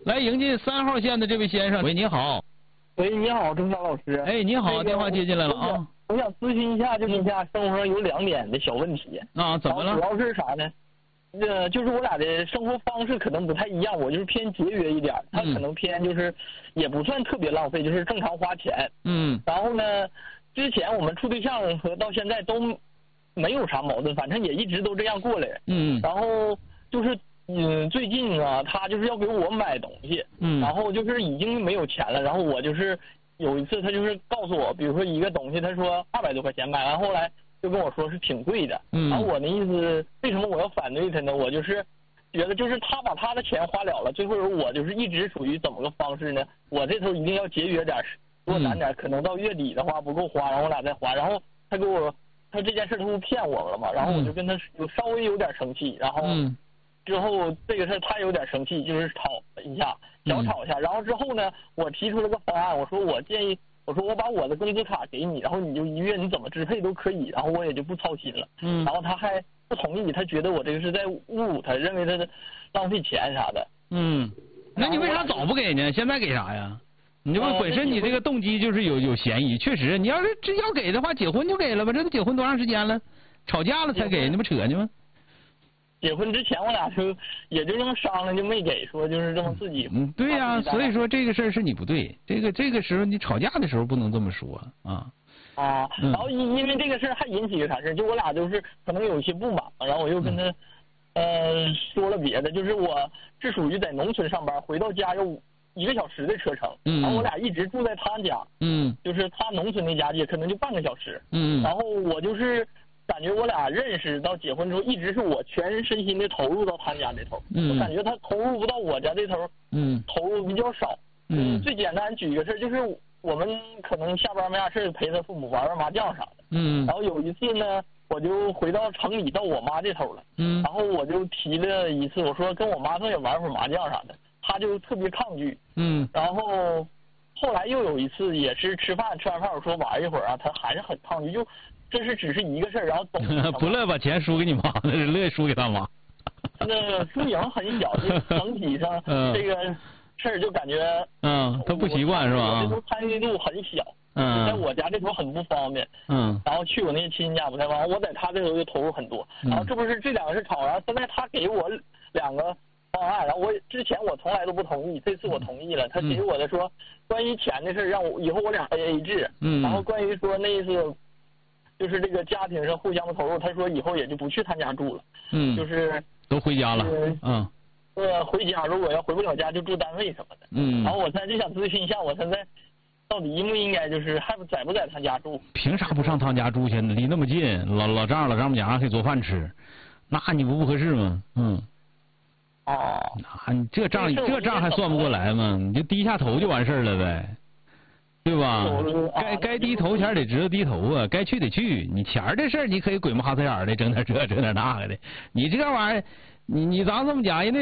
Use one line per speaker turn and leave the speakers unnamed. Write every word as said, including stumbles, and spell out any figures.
来迎接三号线的这位先生。喂，你好。
喂，你好，钟晓老师。
哎，你好，那个、电话接进来了啊。
我想咨询一下，就是一下生活上有两点的小问题。
啊，怎么了？
主要是啥呢？呃，就是我俩的生活方式可能不太一样，我就是偏节约一点，他可能偏就是也不算特别浪费，就是正常花钱。
嗯。
然后呢，之前我们处对象和到现在都没有啥矛盾，反正也一直都这样过来。
嗯。
然后就是嗯，最近啊，他就是要给我买东西。
嗯。
然后就是已经没有钱了，然后我就是有一次他就是告诉我，比如说一个东西，他说二百多块钱，买完后来就跟我说是挺贵的。
嗯。
然后我的意思，为什么我要反对他呢？我就是觉得就是他把他的钱花了了，最后我就是一直属于怎么个方式呢？我这头一定要节约点，多攒点，可能到月底的话不够花，然后我俩再花。然后他给我，他这件事他不骗我了嘛？然后我就跟他有稍微有点生气，然后之后这个事他有点生气，就是吵了一下，小吵一下。然后之后呢，我提出了个方案，我说我建议。我说我把我的工资卡给你，然后你就一月你怎么支配都可以，然后我也就不操心了。
嗯。
然后他还不同意，他觉得我这个是在侮辱他，认为他的浪费钱啥的。
嗯。那你为啥早不给呢？现在给啥呀？你这不本身你这个动机就是有有嫌疑，确实，你要是真要给的话，结婚就给了吧？这都结婚多长时间了？吵架了才给，那不扯呢吗？
结婚之前我俩就也就这么商量，就没给，说就是这么自己。
嗯，对呀、啊，所以说这个事儿是你不对，这个这个时候你吵架的时候不能这么说啊。
啊，然后因因为这个事儿还引起个啥事，就我俩就是可能有一些不满，然后我又跟他、嗯、呃说了别的，就是我是属于在农村上班，回到家有一个小时的车程，
嗯，
然后我俩一直住在他家，
嗯，
就是他农村那家也可能就半个小时，
嗯，
然后我就是感觉我俩认识到结婚之后，一直是我全身心的投入到他家这头，
嗯，
我感觉他投入不到我家这头，
嗯，
投入比较少，
嗯，
最简单举一个事儿，就是我们可能下班没啥事陪他父母玩玩麻将啥的，
嗯，
然后有一次呢，我就回到城里到我妈这头了，
嗯，
然后我就提了一次，我说跟我妈说也玩会儿麻将啥的，她就特别抗拒，
嗯，
然后后来又有一次也是吃饭，吃完饭我说玩一会儿啊，她还是很抗拒，就这是只是一个事儿，然后总
不乐把钱输给你妈，那是乐意输给他妈。
那输赢很小，就整体上这个事儿就感觉
嗯，他不习惯是吧？
这都参与度很小，
嗯，
在我家这头很不方便，
嗯，
然后去我那些亲戚家不太方便，我在他这头就投入很多，然后这不是这两个是吵，然后现在他给我两个方案，然后我之前我从来都不同意，这次我同意了，他给我的说关于钱的事让我以后我俩 A A 制，
嗯，
然后关于说那意思就是这个家庭上互相的投入，他说以后也就不去他家住了，
嗯，
就是
都回家了，嗯。
呃，回家如果要回不了家，就住单位什么的。
嗯。
然后我现在就想咨询一下，我现在到底应不应该就是还不在不在他家住？
凭啥不上他家住去呢？离那么近，老老丈人老丈母娘还可以做饭吃，那你不不合适吗？嗯。
哦。
那你这账这账还算不过来吗？你就低下头就完事儿了呗，对吧？该该低头前得知道低头啊，该去得去。你钱儿的事儿你可以鬼模哈子眼儿的整点这整点那个的，你这玩意儿，你你咱这么讲人家。